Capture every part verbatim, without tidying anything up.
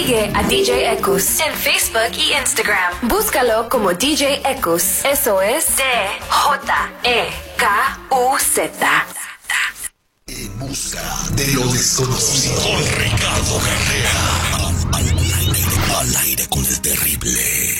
Sigue a D J Ekus en Facebook y Instagram. Búscalo como D J Ekus. Eso es D J E K U Z. En busca de lo desconocido. Con Ricardo Carrera. Al, al, aire, al aire con el terrible.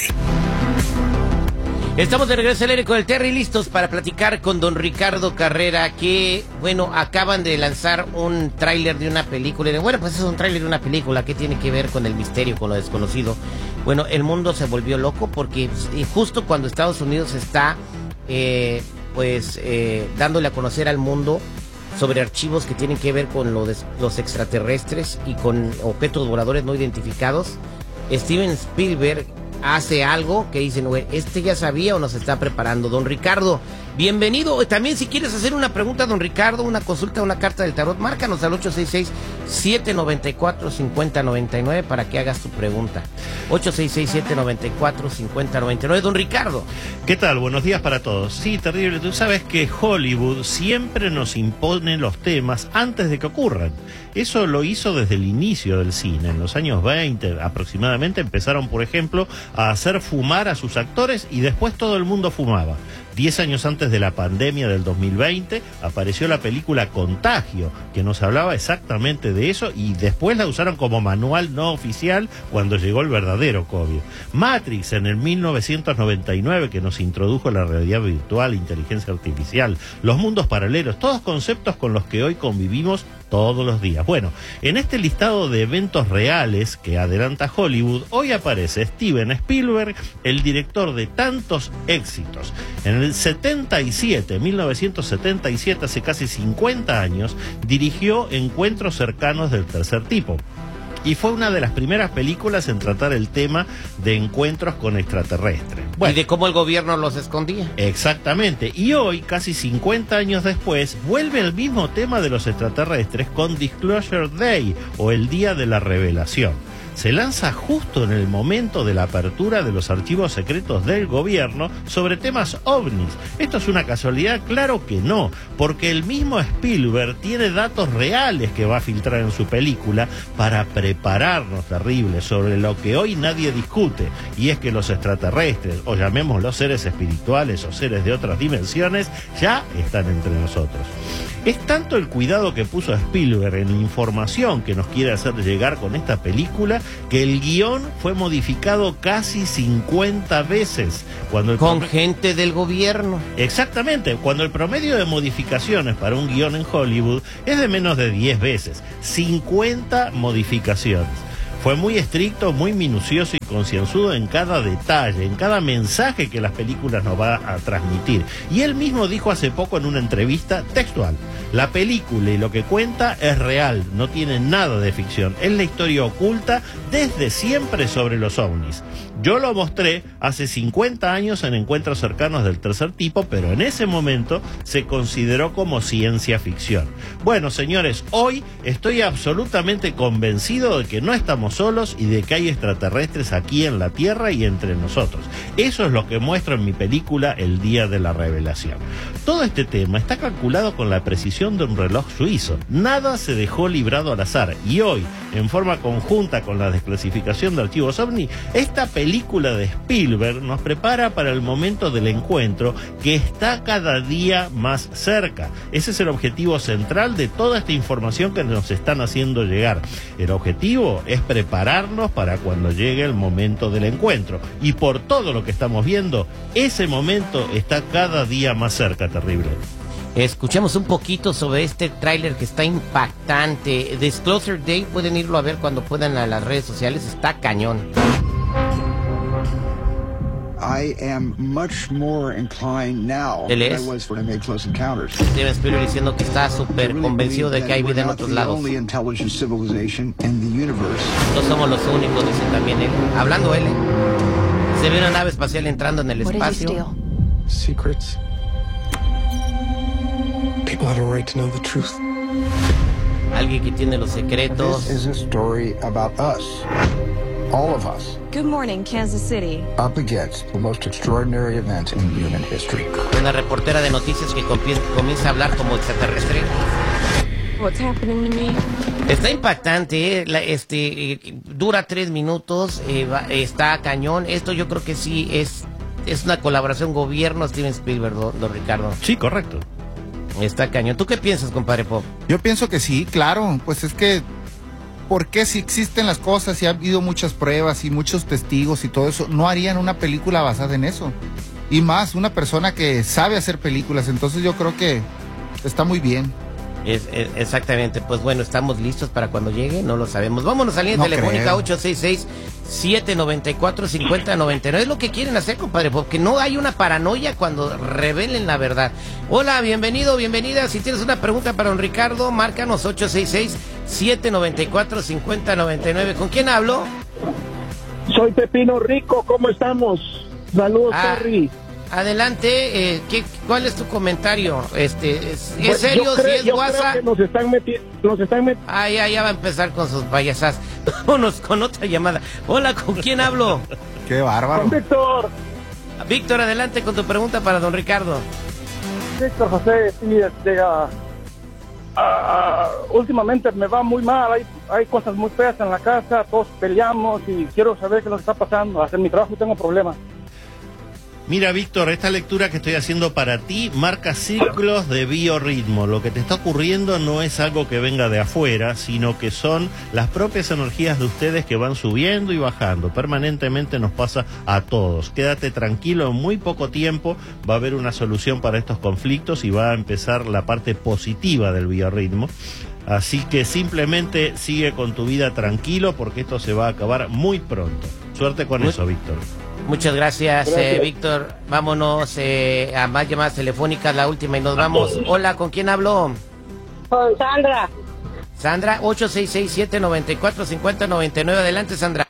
Estamos de regreso al aire con el Terry, listos para platicar con don Ricardo Carrera, que, bueno, acaban de lanzar un tráiler de una película. Bueno, pues es un tráiler de una película. ¿Qué tiene que ver con el misterio, con lo desconocido? Bueno, el mundo se volvió loco porque justo cuando Estados Unidos está, eh, pues, eh, dándole a conocer al mundo sobre archivos que tienen que ver con lo de, los extraterrestres y con objetos voladores no identificados, Steven Spielberg hace algo que dicen, güey, ¿este ya sabía o nos está preparando? Don Ricardo, bienvenido. También si quieres hacer una pregunta, don Ricardo, una consulta, una carta del tarot, márcanos al ocho seis seis, siete nueve cuatro, cinco cero nueve nueve para que hagas tu pregunta. ocho seis seis, siete nueve cuatro, cinco cero nueve nueve. Don Ricardo. ¿Qué tal? Buenos días para todos. Sí, terrible. Tú sabes que Hollywood siempre nos impone los temas antes de que ocurran. Eso lo hizo desde el inicio del cine. En los años veinte aproximadamente empezaron, por ejemplo, a hacer fumar a sus actores y después todo el mundo fumaba. Diez años antes de la pandemia del dos mil veinte apareció la película Contagio, que nos hablaba exactamente de eso, y después la usaron como manual no oficial cuando llegó el verdadero COVID. Matrix en el mil novecientos noventa y nueve, que nos introdujo la realidad virtual, inteligencia artificial, los mundos paralelos, todos conceptos con los que hoy convivimos todos los días. Bueno, en este listado de eventos reales que adelanta Hollywood, hoy aparece Steven Spielberg, el director de tantos éxitos. En el setenta y siete, mil novecientos setenta y siete, hace casi cincuenta años, dirigió Encuentros cercanos del tercer tipo. Y fue una de las primeras películas en tratar el tema de encuentros con extraterrestres. Bueno, y de cómo el gobierno los escondía. Exactamente. Y hoy, casi cincuenta años después, vuelve el mismo tema de los extraterrestres con Disclosure Day, o el Día de la Revelación. Se lanza justo en el momento de la apertura de los archivos secretos del gobierno sobre temas ovnis. ¿Esto es una casualidad? Claro que no, porque el mismo Spielberg tiene datos reales que va a filtrar en su película para prepararnos, terrible, sobre lo que hoy nadie discute, y es que los extraterrestres, o llamémoslos seres espirituales o seres de otras dimensiones, ya están entre nosotros. Es tanto el cuidado que puso Spielberg en la información que nos quiere hacer llegar con esta película, que el guión fue modificado casi cincuenta veces. Cuando el con prom... gente del gobierno. Exactamente, cuando el promedio de modificaciones para un guión en Hollywood es de menos de diez veces, cincuenta modificaciones. Fue muy estricto, muy minucioso y concienzudo en cada detalle, en cada mensaje que las películas nos va a transmitir. Y él mismo dijo hace poco en una entrevista textual: la película y lo que cuenta es real, no tiene nada de ficción. Es la historia oculta desde siempre sobre los ovnis. Yo lo mostré hace cincuenta años en Encuentros cercanos del tercer tipo, pero en ese momento se consideró como ciencia ficción. Bueno, señores, hoy estoy absolutamente convencido de que no estamos solos y de que hay extraterrestres aquí en la Tierra y entre nosotros. Eso es lo que muestro en mi película El Día de la Revelación. Todo este tema está calculado con la precisión de un reloj suizo. Nada se dejó librado al azar, y hoy, en forma conjunta con la desclasificación de archivos OVNI, esta película de Spielberg nos prepara para el momento del encuentro, que está cada día más cerca. Ese es el objetivo central de toda esta información que nos están haciendo llegar. El objetivo es prepararnos para cuando llegue el momento del encuentro, y por todo lo que estamos viendo, ese momento está cada día más cerca, terrible. Escuchemos un poquito sobre este tráiler que está impactante. Disclosure Day, pueden irlo a ver cuando puedan a las redes sociales, está cañón. I am much more inclined now than I was when I made Close Encounters. Steven Spielberg diciendo que está súper convencido de que hay vida en otros lados. No somos los únicos, dice también él. Hablando él, ¿eh? Se ve una nave espacial entrando en el espacio. Secrets. People have a right to know the truth. Alguien que tiene los secretos. This is a story about us. All of us. Good morning, Kansas City. Up against the most extraordinary event in human history. Una reportera de noticias que comienza a hablar como extraterrestre. What's happening to me? Está impactante, ¿eh? La, este, eh, dura tres minutos, eh, va, está cañón. Esto yo creo que sí es, es una colaboración gobierno-Steven Spielberg, don, don Ricardo. Sí, correcto. Está cañón. ¿Tú qué piensas, compadre Pop? Yo pienso que sí, claro, pues es que, ¿por qué si existen las cosas y ha habido muchas pruebas y muchos testigos y todo eso, no harían una película basada en eso? Y más, una persona que sabe hacer películas, entonces yo creo que está muy bien. Es, es, exactamente, pues bueno, estamos listos para cuando llegue, no lo sabemos. Vámonos a la línea No telefónica creo. ocho seis seis, siete nueve cuatro, cinco cero nueve nueve. Es lo que quieren hacer, compadre, porque no hay una paranoia cuando revelen la verdad. Hola, bienvenido, bienvenida. Si tienes una pregunta para don Ricardo, márcanos ocho seis seis, siete nueve cuatro, cinco cero nueve nueve. ¿Con quién hablo? Soy Pepino Rico, ¿cómo estamos? Saludos, Ah, Terry. Adelante, eh, ¿qué, ¿cuál es tu comentario? Este, ¿Es, es Pues, serio? yo ¿Si creo, es yo guasa? creo que nos están metiendo, nos están metiendo. Ah, ya, ya va a empezar con sus payasas. Vámonos con otra llamada. Hola, ¿con quién hablo? Qué bárbaro. Víctor, Víctor, adelante con tu pregunta para don Ricardo. Víctor José, sí, este, ah, ah, últimamente me va muy mal, hay, hay cosas muy feas en la casa, todos peleamos y quiero saber qué nos está pasando. Hasta en mi trabajo tengo problemas. Mira, Víctor, esta lectura que estoy haciendo para ti marca ciclos de biorritmo. Lo que te está ocurriendo no es algo que venga de afuera, sino que son las propias energías de ustedes que van subiendo y bajando. Permanentemente nos pasa a todos. Quédate tranquilo, en muy poco tiempo va a haber una solución para estos conflictos y va a empezar la parte positiva del biorritmo. Así que simplemente sigue con tu vida tranquilo porque esto se va a acabar muy pronto. Suerte con Muy- eso, Víctor. Muchas gracias, Gracias. eh, Víctor. Vámonos eh, a más llamadas telefónicas, la última y nos vamos. Hola, ¿con quién habló? Con Sandra. Sandra, ocho seis seis, siete nueve cuatro, cinco cero nueve nueve. Adelante, Sandra.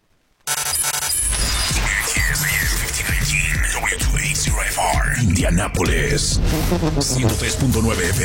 Indianápolis ciento tres punto nueve F